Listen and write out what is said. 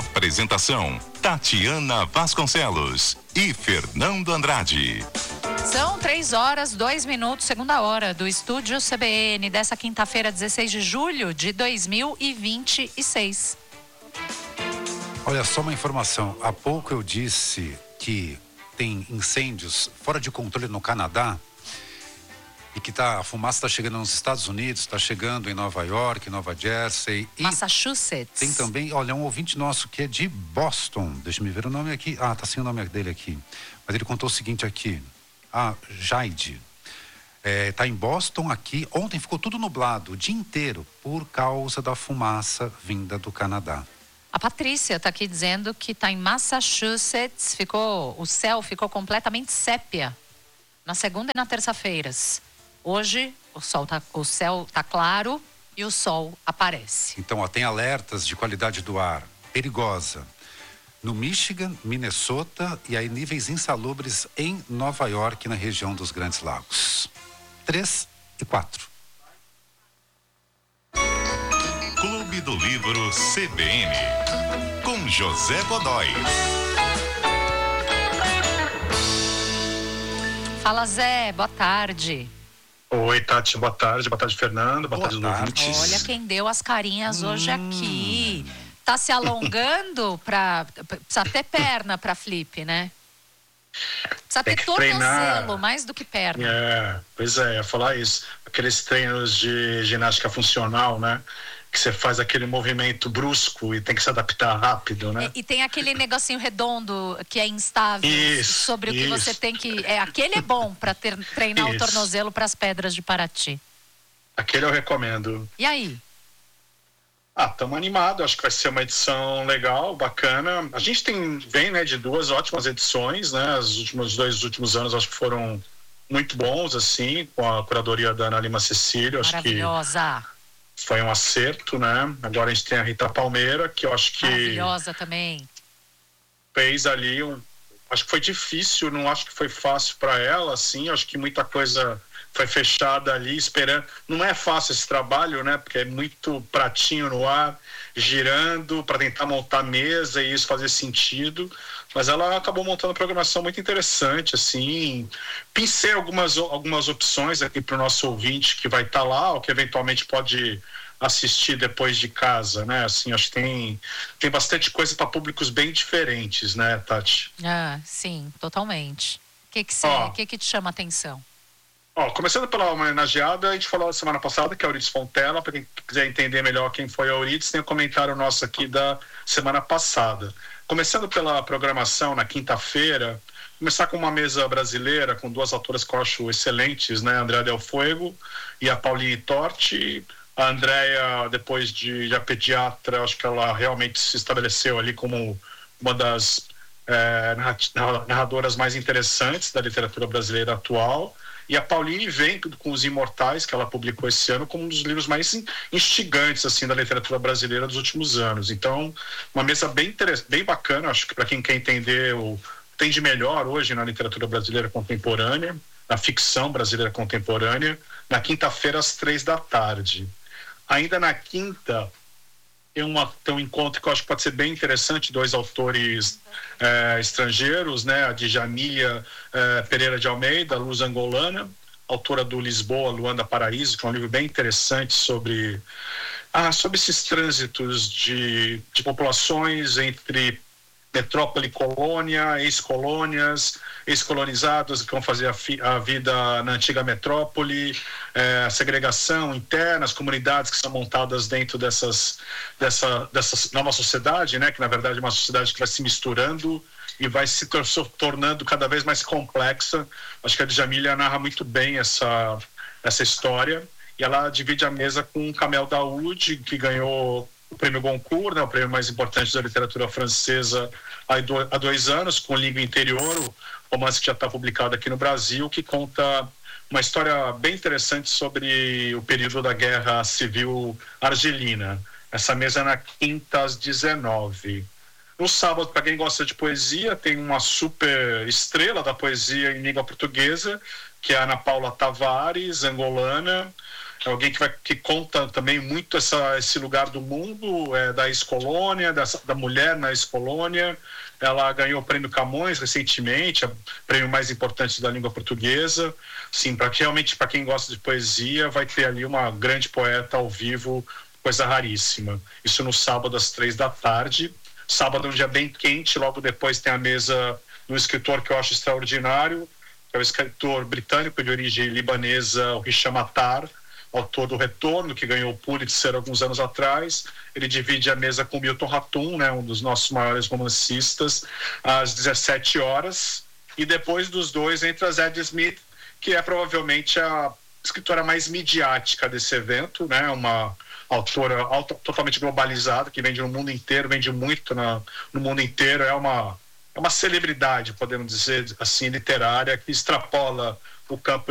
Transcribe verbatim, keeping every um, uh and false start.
Apresentação: Tatiana Vasconcelos e Fernando Andrade. São três horas, dois minutos, segunda hora do Estúdio C B N dessa quinta-feira, dezesseis de julho de dois mil e vinte e seis. Olha só uma informação. Há pouco eu disse que tem incêndios fora de controle no Canadá e que tá, a fumaça está chegando nos Estados Unidos, está chegando em Nova York, Nova Jersey. E Massachusetts. tem também, olha, um ouvinte nosso que é de Boston. Deixa eu ver o nome aqui. Ah, tá sem o nome dele aqui. Mas ele contou o seguinte aqui. Ah, Jaide. É, tá em Boston aqui. Ontem ficou tudo nublado o dia inteiro por causa da fumaça vinda do Canadá. A Patrícia está aqui dizendo que está em Massachusetts, ficou, o céu ficou completamente sépia na segunda e na terça-feiras. Hoje o, sol tá, o céu está claro e o sol aparece. Então, ó, tem alertas de qualidade do ar perigosa no Michigan, Minnesota e aí níveis insalubres em Nova York, na região dos Grandes Lagos. três e quatro. Clube do Livro C B N, com José Godoy. Fala, Zé, boa tarde. Oi, Tati, boa tarde. Boa tarde, Fernando. Boa, boa tarde, tarde. ouvintes. Olha quem deu as carinhas hum. hoje aqui. Tá se alongando pra... Precisa ter perna pra flip, né? Precisa ter tornozelo, mais do que perna. É, pois é, ia falar isso. Aqueles treinos de ginástica funcional, né? Que você faz aquele movimento brusco e tem que se adaptar rápido, né? E, e tem aquele negocinho redondo que é instável, isso, sobre o que isso. você tem que... É, aquele é bom para treinar isso. O tornozelo para as pedras de Paraty. Aquele eu recomendo. E aí? Ah, estamos animados, acho que vai ser uma edição legal, bacana. A gente tem, vem, né, de duas ótimas edições, né? Os últimos dois últimos anos acho que foram muito bons, assim, com a curadoria da Ana Lima Cecílio. Acho Maravilhosa. Que foi um acerto, né? Agora a gente tem a Rita Palmeira, que eu acho que... Maravilhosa também. Fez ali um... Acho que foi difícil, não acho que foi fácil para ela, assim. Acho que muita coisa foi fechada ali, esperando. Não é fácil esse trabalho, né? Porque é muito pratinho no ar, girando para tentar montar a mesa e isso fazer sentido. Mas ela acabou montando uma programação muito interessante, assim. Pensei algumas, algumas opções aqui para o nosso ouvinte que vai estar tá lá, ou que eventualmente pode assistir depois de casa, né? Assim, acho que tem, tem bastante coisa para públicos bem diferentes, né, Tati? Ah, sim, totalmente. O que que, cê, oh. que que te chama a atenção? Ó, começando pela homenageada, a gente falou na semana passada que é a Euridice Fontela. Para quem quiser entender melhor quem foi a Euridice, tem um comentário nosso aqui da semana passada. Começando pela programação na quinta-feira, começar com uma mesa brasileira com duas autoras que eu acho excelentes, né? A Andréa Del Fuego e a Pauline Torti. A Andréa, depois de já pediatra, acho que ela realmente se estabeleceu ali como uma das é, narradoras mais interessantes da literatura brasileira atual. E a Pauline vem com Os Imortais, que ela publicou esse ano, como um dos livros mais instigantes assim, da literatura brasileira dos últimos anos. Então, uma mesa bem, bem bacana, acho que para quem quer entender o que tem de melhor hoje na literatura brasileira contemporânea, na ficção brasileira contemporânea, na quinta-feira, às três da tarde. Ainda na quinta, tem, uma, tem um encontro que eu acho que pode ser bem interessante, dois autores é, estrangeiros, né? A Djamila é, Pereira de Almeida, Luz Angolana, autora do Lisboa, Luanda Paraíso, que é um livro bem interessante sobre, ah, sobre esses trânsitos de, de populações entre metrópole e colônia, ex-colônias, ex-colonizados que vão fazer a, fi, a vida na antiga metrópole, é, a segregação interna, as comunidades que são montadas dentro dessas, dessa, dessa nova sociedade, né, que na verdade é uma sociedade que vai se misturando e vai se tor- tornando cada vez mais complexa. Acho que a Djamila narra muito bem essa, essa história, e ela divide a mesa com Kamel Daoud, que ganhou o prêmio Goncourt, né, o prêmio mais importante da literatura francesa há, do, há dois anos, com Língua Interior, o romance que já está publicado aqui no Brasil, que conta uma história bem interessante sobre o período da Guerra Civil Argelina. Essa mesa é na quinta às dezenove. No sábado, para quem gosta de poesia, tem uma super estrela da poesia em língua portuguesa, que é a Ana Paula Tavares, angolana. É alguém que, vai, que conta também muito essa, esse lugar do mundo, é, da ex-colônia, da, da mulher na ex-colônia. Ela ganhou o prêmio Camões recentemente, o prêmio mais importante da língua portuguesa. Sim, para realmente para quem gosta de poesia, vai ter ali uma grande poeta ao vivo, coisa raríssima. Isso no sábado às três da tarde. Sábado é um dia bem quente, logo depois tem a mesa do escritor que eu acho extraordinário, que é o escritor britânico de origem libanesa, o Hisham Attar, autor do Retorno, que ganhou o Pulitzer alguns anos atrás. Ele divide a mesa com Milton Ratum, né, um dos nossos maiores romancistas, às dezessete horas. E depois dos dois entra a Zadie Smith, que é provavelmente a escritora mais midiática desse evento, né, uma autora auto, totalmente globalizada, que vende no mundo inteiro, vende muito na, no mundo inteiro. É uma, é uma celebridade, podemos dizer assim, literária, que extrapola o campo